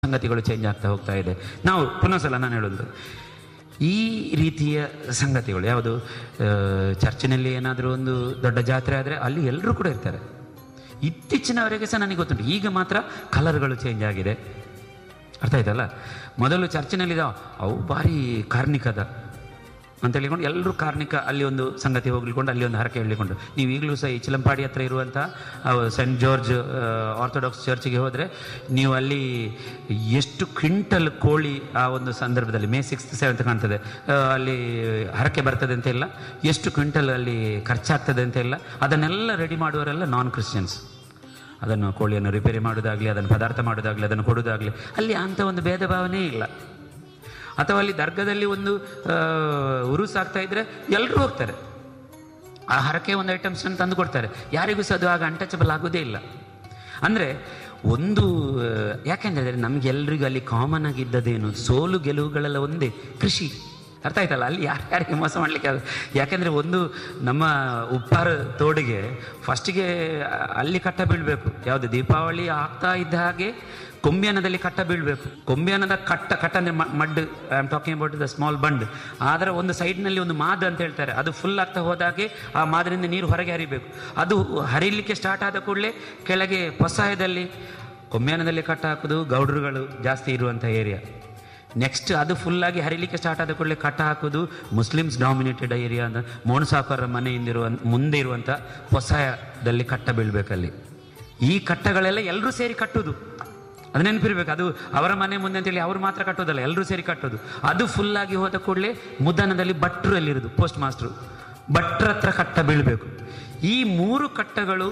ಸಂಗತಿಗಳು ಚೇಂಜ್ ಆಗ್ತಾ ಹೋಗ್ತಾ ಇದೆ. ನಾವು ಪುನಃ ಸಲ ನಾನು ಹೇಳೋದು, ಈ ರೀತಿಯ ಸಂಗತಿಗಳು ಯಾವುದು, ಚರ್ಚಿನಲ್ಲಿ ಏನಾದರೂ ಒಂದು ದೊಡ್ಡ ಜಾತ್ರೆ ಆದರೆ ಅಲ್ಲಿ ಎಲ್ಲರೂ ಕೂಡ ಇರ್ತಾರೆ. ಇತ್ತೀಚಿನವರೆಗೆ ಸಹ ನನಗೆ ಗೊತ್ತುಂಟು, ಈಗ ಮಾತ್ರ ಕಲರ್ಗಳು ಚೇಂಜ್ ಆಗಿದೆ. ಅರ್ಥ ಆಯ್ತಲ್ಲ? ಮೊದಲು ಚರ್ಚಿನಲ್ಲಿದ್ದ ಅವು ಭಾರಿ ಕಾರ್ಣಿಕದ ಅಂತ ಹೇಳಿಕೊಂಡು ಎಲ್ಲರೂ ಕಾರ್ಣಿಕ, ಅಲ್ಲಿ ಒಂದು ಸಂಗತಿ ಹೋಗ್ಲಿಕೊಂಡು ಅಲ್ಲಿ ಒಂದು ಹರಕೆ ಹೇಳಿಕೊಂಡು. ನೀವು ಈಗಲೂ ಸಹ ಈ ಚಿಲಂಪಾಡಿ ಹತ್ರ ಇರುವಂಥ ಸೆಂಟ್ ಜಾರ್ಜ್ ಆರ್ಥೋಡಾಕ್ಸ್ ಚರ್ಚಿಗೆ ಹೋದರೆ ನೀವು ಅಲ್ಲಿ ಎಷ್ಟು ಕ್ವಿಂಟಲ್ ಕೋಳಿ ಆ ಒಂದು ಸಂದರ್ಭದಲ್ಲಿ ಮೇ 6th 7th ಕಾಣ್ತದೆ, ಅಲ್ಲಿ ಹರಕೆ ಬರ್ತದೆ ಅಂತ ಇಲ್ಲ, ಎಷ್ಟು ಕ್ವಿಂಟಲ್ ಅಲ್ಲಿ ಖರ್ಚಾಗ್ತದೆ ಅಂತ ಇಲ್ಲ, ಅದನ್ನೆಲ್ಲ ರೆಡಿ ಮಾಡುವವರೆಲ್ಲ ನಾನ್ ಕ್ರಿಶ್ಚಿಯನ್ಸ್. ಅದನ್ನು ಕೋಳಿಯನ್ನು ರಿಪೇರಿ ಮಾಡೋದಾಗಲಿ, ಅದನ್ನು ಪದಾರ್ಥ ಮಾಡೋದಾಗಲಿ, ಅದನ್ನು ಕೊಡೋದಾಗಲಿ, ಅಲ್ಲಿ ಅಂಥ ಒಂದು ಭೇದ ಭಾವನೆ ಇಲ್ಲ. ಅಥವಾ ಅಲ್ಲಿ ದರ್ಗದಲ್ಲಿ ಒಂದು ಉರುಸ್ ಆಗ್ತಾ ಇದ್ರೆ ಎಲ್ಲರೂ ಹೋಗ್ತಾರೆ, ಆ ಹರಕೆ ಒಂದು ಐಟಮ್ಸ್ ಅನ್ನು ತಂದು ಕೊಡ್ತಾರೆ. ಯಾರಿಗೂ ಸಹ ಅದು ಆಗ ಅನ್ಟಚಬಲ್ ಆಗೋದೇ ಇಲ್ಲ. ಅಂದರೆ ಒಂದು ಯಾಕೆಂದರೆ ನಮಗೆಲ್ಲರಿಗೂ ಅಲ್ಲಿ ಕಾಮನ್ ಆಗಿದ್ದದೇನು, ಸೋಲು ಗೆಲುವುಗಳೆಲ್ಲ ಒಂದೇ, ಕೃಷಿ. ಅರ್ಥ ಆಯ್ತಲ್ಲ? ಅಲ್ಲಿ ಯಾರಿಗೆ ಮೋಸ ಮಾಡಲಿಕ್ಕೆ ಅದು. ಯಾಕೆಂದರೆ ಒಂದು ನಮ್ಮ ಉಪ್ಪಾರ ತೋಡಿಗೆ ಫಸ್ಟಿಗೆ ಅಲ್ಲಿ ಕಟ್ಟ ಬೀಳಬೇಕು. ಯಾವುದು, ದೀಪಾವಳಿ ಆಗ್ತಾ ಇದ್ದ ಹಾಗೆ ಕೊಂಬ್ಯಾನದಲ್ಲಿ ಕಟ್ಟ ಬೀಳಬೇಕು. ಕೊಂಬ್ಯಾನದ ಕಟ್ಟ ಅಂದರೆ mud, I am talking about the small ಬಂಡ್. ಅದರ ಒಂದು ಸೈಡ್ನಲ್ಲಿ ಒಂದು ಮಾದ ಅಂತ ಹೇಳ್ತಾರೆ, ಅದು ಫುಲ್ ಆಗ್ತಾ ಹೋದಾಗೆ ಆ ಮಾದರಿಂದ ನೀರು ಹೊರಗೆ ಹರಿಬೇಕು. ಅದು ಹರಿಲಿಕ್ಕೆ ಸ್ಟಾರ್ಟ್ ಆದ ಕೂಡಲೇ ಕೆಳಗೆ ಪೊಸಾಯದಲ್ಲಿ ಕೊಂಬ್ಯಾನದಲ್ಲಿ ಕಟ್ಟ ಹಾಕೋದು ಗೌಡ್ರುಗಳು ಜಾಸ್ತಿ ಇರುವಂಥ ಏರಿಯಾ. ನೆಕ್ಸ್ಟ್ ಅದು ಫುಲ್ಲಾಗಿ ಹರಿಲಿಕ್ಕೆ ಸ್ಟಾರ್ಟ್ ಆದ ಕೂಡಲೇ ಕಟ್ಟ ಹಾಕೋದು ಮುಸ್ಲಿಮ್ಸ್ ಡಾಮಿನೇಟೆಡ್ ಏರಿಯಾ ಅಂತ ಮೋಣಸಾಕರ ಮನೆಯಿಂದಿರುವ ಮುಂದೆ ಇರುವಂಥ ಪೊಸಾಯದಲ್ಲಿ ಕಟ್ಟ ಬೀಳಬೇಕಲ್ಲಿ. ಈ ಕಟ್ಟಗಳೆಲ್ಲ ಎಲ್ಲರೂ ಸೇರಿ ಕಟ್ಟೋದು, ಅದು ನೆನಪಿರ್ಬೇಕು. ಅದು ಅವರ ಮನೆ ಮುಂದೆ ಅಂತೇಳಿ ಅವ್ರು ಮಾತ್ರ ಕಟ್ಟೋದಲ್ಲ, ಎಲ್ಲರೂ ಸೇರಿ ಕಟ್ಟೋದು. ಅದು ಫುಲ್ಲಾಗಿ ಹೋದ ಕೂಡಲೇ ಮುದ್ದನದಲ್ಲಿ ಭಟ್ರು ಎಲ್ಲಿರೋದು, ಪೋಸ್ಟ್ ಮಾಸ್ಟ್ರು, ಭಟ್ರ ಹತ್ರ ಕಟ್ಟ ಬೀಳಬೇಕು. ಈ 3 ಕಟ್ಟಗಳು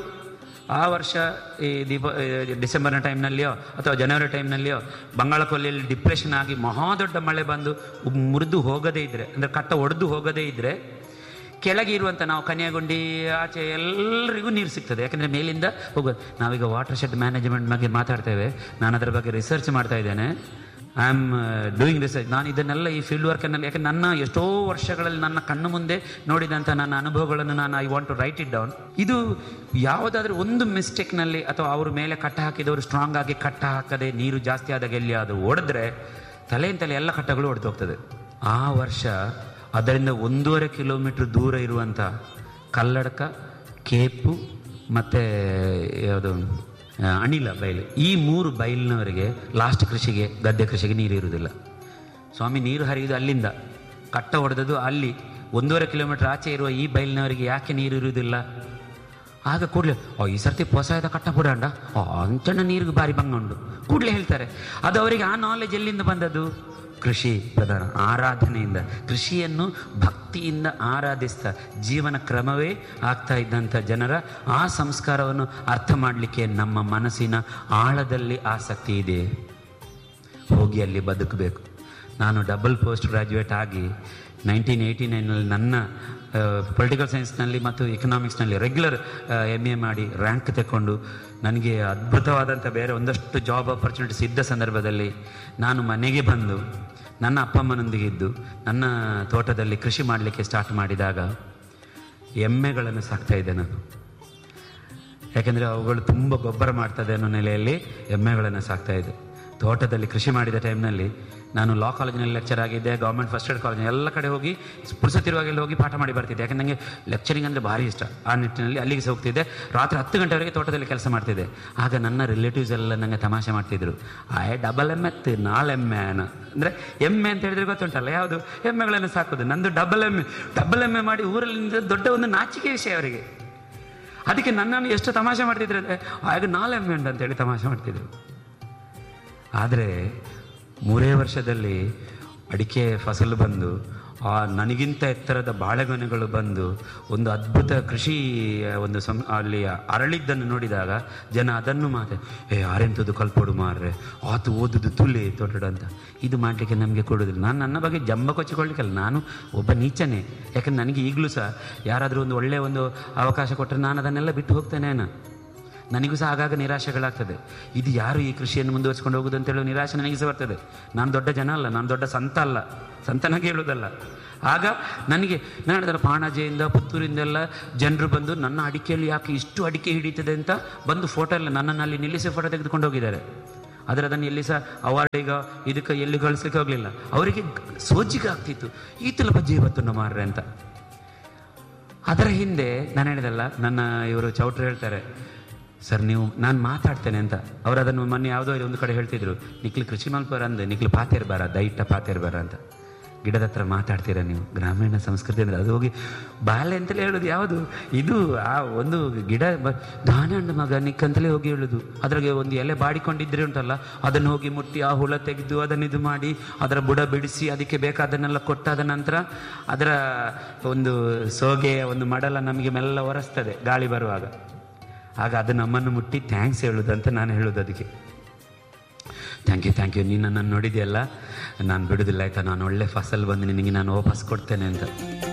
ಆ ವರ್ಷ ಈ ಡಿಸೆಂಬರ್ನ ಟೈಮ್ನಲ್ಲಿಯೋ ಅಥವಾ ಜನವರಿ ಟೈಮ್ನಲ್ಲಿಯೋ ಬಂಗಾಳ ಕೊಲ್ಲಿಯಲ್ಲಿ ಡಿಪ್ರೆಷನ್ ಆಗಿ ಮಹಾದೊಡ್ಡ ಮಳೆ ಬಂದು ಮುರಿದು ಹೋಗದೇ ಇದ್ದರೆ, ಅಂದರೆ ಕಟ್ಟ ಒಡೆದು ಹೋಗದೇ ಇದ್ದರೆ, ಕೆಳಗೆ ಇರುವಂಥ ನಾವು ಕನ್ಯಾಗುಂಡಿ ಆಚೆ ಎಲ್ಲರಿಗೂ ನೀರು ಸಿಗ್ತದೆ. ಯಾಕೆಂದರೆ ಮೇಲಿಂದ ಹೋಗೋದು. ನಾವೀಗ ವಾಟರ್ ಶೆಡ್ ಮ್ಯಾನೇಜ್ಮೆಂಟ್ ಬಗ್ಗೆ ಮಾತಾಡ್ತೇವೆ, ನಾನು ಅದರ ಬಗ್ಗೆ ರಿಸರ್ಚ್ ಮಾಡ್ತಾ ಇದ್ದೇನೆ. I am doing research. ನಾನು ಇದನ್ನೆಲ್ಲ ಈ ಫೀಲ್ಡ್ ವರ್ಕನ್ನಲ್ಲಿ, ಯಾಕೆ ನನ್ನ ಎಷ್ಟೋ ವರ್ಷಗಳಲ್ಲಿ ನನ್ನ ಕಣ್ಣು ಮುಂದೆ ನೋಡಿದಂಥ ನನ್ನ ಅನುಭವಗಳನ್ನು ನಾನು I want to right it down. ಇದು ಯಾವುದಾದ್ರೂ ಒಂದು ಮಿಸ್ಟೇಕ್ನಲ್ಲಿ ಅಥವಾ ಅವ್ರ ಮೇಲೆ ಕಟ್ಟ ಹಾಕಿದವರು ಸ್ಟ್ರಾಂಗ್ ಆಗಿ ಕಟ್ಟ ಹಾಕದೆ ನೀರು ಜಾಸ್ತಿ ಆದಾಗ ಎಲ್ಲಿ ಅದು ಒಡೆದ್ರೆ ತಲೆಯಿಂದಲೇ ಎಲ್ಲ ಕಟ್ಟಗಳು ಒಡೆದು ಹೋಗ್ತದೆ. ಆ ವರ್ಷ ಅದರಿಂದ 1.5 ಕಿಲೋಮೀಟ್ರ್ ದೂರ ಇರುವಂಥ ಕಲ್ಲಡ್ಕ, ಕೇಪು ಮತ್ತು ಯಾವುದು ಅಣಿಲ ಬಯಲು, ಈ 3 ಬಯಲಿನವರೆಗೆ ಲಾಸ್ಟ್ ಕೃಷಿಗೆ, ಗದ್ದೆ ಕೃಷಿಗೆ ನೀರು ಇರುವುದಿಲ್ಲ. ಸ್ವಾಮಿ, ನೀರು ಹರಿಯುವುದು ಅಲ್ಲಿಂದ, ಕಟ್ಟ ಹೊಡೆದದು ಅಲ್ಲಿ 1.5 ಕಿಲೋಮೀಟ್ರ್ ಆಚೆ ಇರುವ ಈ ಬಯಲಿನವರಿಗೆ ಯಾಕೆ ನೀರು ಇರುವುದಿಲ್ಲ? ಆಗ ಕೂಡಲೇ ಈ ಸರ್ತಿ ಪೊಸಾಯದ ಕಟ್ಟ ಬಿಡಂಡ, ಅಂಚಣ್ಣ ನೀರಿಗೆ ಭಾರಿ ಬಂಗುಂಡು ಕೂಡಲೇ ಹೇಳ್ತಾರೆ. ಅದು ಅವರಿಗೆ ಆ ನಾಲೆಜ್ ಎಲ್ಲಿಂದ ಬಂದದ್ದು? ಕೃಷಿ ಪ್ರಧಾನ ಆರಾಧನೆಯಿಂದ, ಕೃಷಿಯನ್ನು ಭಕ್ತಿಯಿಂದ ಆರಾಧಿಸ್ತಾ ಜೀವನ ಕ್ರಮವೇ ಆಗ್ತಾ ಇದ್ದಂಥ ಜನರ ಆ ಸಂಸ್ಕಾರವನ್ನು ಅರ್ಥ ಮಾಡಲಿಕ್ಕೆ ನಮ್ಮ ಮನಸ್ಸಿನ ಆಳದಲ್ಲಿ ಆಸಕ್ತಿ ಇದೆ. ಹೋಗಿ ಅಲ್ಲಿ ಬದುಕಬೇಕು. ನಾನು ಡಬಲ್ ಪೋಸ್ಟ್ ಗ್ರ್ಯಾಜುಯೇಟ್ ಆಗಿ 1989ನಲ್ಲಿ ನನ್ನ ಪೊಲಿಟಿಕಲ್ ಸೈನ್ಸ್ನಲ್ಲಿ ಮತ್ತು ಎಕನಾಮಿಕ್ಸ್ನಲ್ಲಿ ರೆಗ್ಯುಲರ್ MA ಮಾಡಿ ರ್ಯಾಂಕ್ ತೆಕ್ಕೊಂಡು ನನಗೆ ಅದ್ಭುತವಾದಂಥ ಬೇರೆ ಒಂದಷ್ಟು ಜಾಬ್ ಆಪರ್ಚುನಿಟೀಸ್ ಇದ್ದ ಸಂದರ್ಭದಲ್ಲಿ ನಾನು ಮನೆಗೆ ಬಂದು ನನ್ನ ಅಪ್ಪ ಅಮ್ಮನೊಂದಿಗೆ ಇದ್ದು ನನ್ನ ತೋಟದಲ್ಲಿ ಕೃಷಿ ಮಾಡಲಿಕ್ಕೆ ಸ್ಟಾರ್ಟ್ ಮಾಡಿದಾಗ ಎಮ್ಮೆಗಳನ್ನು ಸಾಕ್ತಾಯಿದ್ದೆ ನಾನು. ಯಾಕೆಂದರೆ ಅವುಗಳು ತುಂಬ ಗೊಬ್ಬರ ಮಾಡ್ತದೆ ಅನ್ನೋ ನೆಲೆಯಲ್ಲಿ ಎಮ್ಮೆಗಳನ್ನು ಸಾಕ್ತಾಯಿದ್ದೆ. ತೋಟದಲ್ಲಿ ಕೃಷಿ ಮಾಡಿದ ಟೈಮ್ನಲ್ಲಿ ನಾನು ಲಾ ಕಾಲೇಜಿನಲ್ಲಿ ಲೆಕ್ಚರ್ ಆಗಿದ್ದೆ, ಗೌರ್ಮೆಂಟ್ ಫಸ್ಟ್ ಏಡ್ ಕಾಲೇಜ್ ಎಲ್ಲ ಕಡೆ ಹೋಗಿ ಪುರುಸತ್ತಿರುವಾಗೆಲ್ಲ ಹೋಗಿ ಪಾಠ ಮಾಡಿ ಬರ್ತಿದ್ದೆ. ಯಾಕಂದ್ರೆ ನನಗೆ ಲೆಕ್ಚರಿಂಗ್ ಅಂದರೆ ಭಾರಿ ಇಷ್ಟ. ಆ ನಿಟ್ಟಿನಲ್ಲಿ ಅಲ್ಲಿಗೆ ಸಹ ಹೋಗ್ತಿದ್ದೆ. ರಾತ್ರಿ 10 ಗಂಟೆವರೆಗೆ ತೋಟದಲ್ಲಿ ಕೆಲಸ ಮಾಡ್ತಿದ್ದೆ. ಆಗ ನನ್ನ ರಿಲೇಟಿವ್ಸ್ ಎಲ್ಲ ನನಗೆ ತಮಾಷೆ ಮಾಡ್ತಿದ್ರು, ಡಬಲ್ ಎಮ್ಮೆ ನಾಳೆ ಎಮ್ಮೆ ಅಂದರೆ ಎಮ್ಮೆ ಅಂತ ಹೇಳಿದ್ರೆ ಗೊತ್ತುಂಟಲ್ಲ, ಯಾವುದು ಎಮ್ಮೆಗಳನ್ನು ಸಾಕೋದು. ನಂದು ಡಬಲ್ ಎಮ್ಮೆ ಮಾಡಿ ಊರಲ್ಲಿ ದೊಡ್ಡ ಒಂದು ನಾಚಿಕೆ ವಿಷಯ ಅವರಿಗೆ. ಅದಕ್ಕೆ ನನ್ನನ್ನು ಎಷ್ಟು ತಮಾಷೆ ಮಾಡ್ತಿದ್ರು ಅಂದರೆ ಆಗ 4 ಎಮ್ಮೆ ಉಂಟು ಅಂತೇಳಿ ತಮಾಷೆ ಮಾಡ್ತಿದ್ರು. ಆದರೆ 3 ವರ್ಷದಲ್ಲಿ ಅಡಿಕೆ ಫಸಲು ಬಂದು, ನನಗಿಂತ ಎತ್ತರದ ಬಾಳೆಗೊನೆಗಳು ಬಂದು, ಒಂದು ಅದ್ಭುತ ಕೃಷಿ ಒಂದು ಅಲ್ಲಿ ಅರಳಿದ್ದನ್ನು ನೋಡಿದಾಗ ಜನ ಅದನ್ನು ಆರೆಂತದ್ದು ಕಲ್ಪೊಡು ಮಾರ್ರೆ, ಆತು ಓದುದು ತುಳಿ ತೊಟ್ಟಡು ಅಂತ. ಇದು ಮಾಡಲಿಕ್ಕೆ ನಮಗೆ ಕೊಡೋದಿಲ್ಲ. ನಾನು ನನ್ನ ಬಗ್ಗೆ ಜಂಬ ಕೊಚ್ಚಿಕೊಳ್ಳಿಕ್ಕಲ್ಲ, ನಾನು ಒಬ್ಬ ನೀಚನೇ. ಯಾಕಂದ್ರೆ ನನಗೆ ಈಗಲೂ ಸಹ ಯಾರಾದರೂ ಒಂದು ಒಳ್ಳೆಯ ಒಂದು ಅವಕಾಶ ಕೊಟ್ಟರೆ ನಾನು ಅದನ್ನೆಲ್ಲ ಬಿಟ್ಟು ಹೋಗ್ತೇನೆ. ನನಗೂ ಸಹ ಆಗಾಗ ನಿರಾಶೆಗಳಾಗ್ತದೆ. ಇದು ಯಾರು ಈ ಕೃಷಿಯನ್ನು ಮುಂದುವರಿಸ್ಕೊಂಡು ಹೋಗೋದು ಅಂತ ಹೇಳೋ ನಿರಾಶೆ ನನಗೆ ಸಹ ಬರ್ತದೆ. ನಾನು ದೊಡ್ಡ ಜನ ಅಲ್ಲ, ನಾನು ದೊಡ್ಡ ಸಂತ ಅಲ್ಲ, ಸಂತನಾಗಿ ಹೇಳೋದಲ್ಲ. ಆಗ ನನಗೆ ನಾನು ಹೇಳಿದ್ರೆ ಪಾಣಾಜೆಯಿಂದ ಪುತ್ತೂರಿಂದೆಲ್ಲ ಜನರು ಬಂದು ನನ್ನ ಅಡಿಕೆಯಲ್ಲಿ ಯಾಕೆ ಇಷ್ಟು ಅಡಿಕೆ ಹಿಡಿತದೆ ಅಂತ ಬಂದು ಫೋಟೋ ಎಲ್ಲ ನನ್ನನ್ನು ಅಲ್ಲಿ ನಿಲ್ಲಿಸಿ ಫೋಟೋ ತೆಗೆದುಕೊಂಡು ಹೋಗಿದ್ದಾರೆ. ಆದರೆ ಅದನ್ನು ಎಲ್ಲಿ ಸಹ ಅವಾರ್ಡಿಗ ಇದಕ್ಕೆ ಎಲ್ಲಿ ಕಳಿಸ್ಲಿಕ್ಕೆ ಹೋಗಲಿಲ್ಲ. ಅವರಿಗೆ ಸೋಜಿಗೆ ಆಗ್ತಿತ್ತು, ಈತಲ ಬಜ್ಜಿ ಇವತ್ತು ಮಾರ್ರೆ ಅಂತ. ಅದರ ಹಿಂದೆ ನಾನು ಹೇಳಿದಲ್ಲ, ನನ್ನ ಇವರು ಚೌಟ್ರು ಹೇಳ್ತಾರೆ, ಸರ್ ನೀವು ನಾನು ಮಾತಾಡ್ತೇನೆ ಅಂತ. ಅವರು ಅದನ್ನು ಮೊನ್ನೆ ಯಾವುದೋ ಒಂದು ಕಡೆ ಹೇಳ್ತಿದ್ರು, ನಿಕ್ಲು ಕೃಷಿ ಮಲ್ಪರ ಅಂದು ನಿಕ್ಲು ಪಾತೇರ್ಬಾರ ದೈಟ ಪಾತೇರ್ಬಾರ ಅಂತ. ಗಿಡದ ಹತ್ರ ಮಾತಾಡ್ತೀರಾ ನೀವು, ಗ್ರಾಮೀಣ ಸಂಸ್ಕೃತಿ ಅಂದರೆ ಅದು ಹೋಗಿ ಬಾಲ್ಯ ಅಂತಲೇ ಹೇಳೋದು. ಯಾವುದು ಇದು ಆ ಒಂದು ಗಿಡ ದಾನಣ್ಣ ಮಗ ನಿಕ್ಕಂತಲೇ ಹೋಗಿ ಹೇಳೋದು. ಅದ್ರಾಗೆ ಒಂದು ಎಲೆ ಬಾಡಿಕೊಂಡಿದ್ರೆ ಉಂಟಲ್ಲ, ಅದನ್ನು ಹೋಗಿ ಮುಟ್ಟಿ ಆ ಹುಳ ತೆಗೆದು ಅದನ್ನು ಇದು ಮಾಡಿ ಅದರ ಬುಡ ಬಿಡಿಸಿ ಅದಕ್ಕೆ ಬೇಕಾದನ್ನೆಲ್ಲ ಕೊಟ್ಟಾದ ನಂತರ ಅದರ ಒಂದು ಸೋಗೆಯ ಒಂದು ಮಡಲ ನಮಗೆ ಮೆಲ್ಲ ಒರೆಸ್ತದೆ ಗಾಳಿ ಬರುವಾಗ. ಆಗ ಅದು ನಮ್ಮನ್ನು ಮುಟ್ಟಿ ಥ್ಯಾಂಕ್ಸ್ ಹೇಳೋದು ಅಂತ ನಾನು ಹೇಳೋದು ಅದಕ್ಕೆ. ಥ್ಯಾಂಕ್ ಯು ನೀನು ನನ್ನನ್ನು ನೋಡಿದೆಯಲ್ಲ, ನಾನು ಬಿಡೋದಿಲ್ಲ ಆಯಿತಾ, ನಾನು ಒಳ್ಳೆ ಫಸಲ್ ಬಂದು ನಿನಗೆ ನಾನು ವಾಪಸ್ ಕೊಡ್ತೇನೆ ಅಂತ.